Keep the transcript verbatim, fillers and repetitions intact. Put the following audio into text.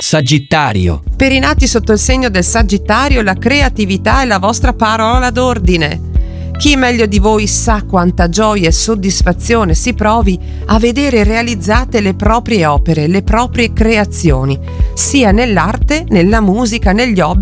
Sagittario. Per i nati sotto il segno del Sagittario, la creatività è la vostra parola d'ordine. Chi meglio di voi sa quanta gioia e soddisfazione si provi a vedere realizzate le proprie opere, le proprie creazioni, sia nell'arte, nella musica, negli hobby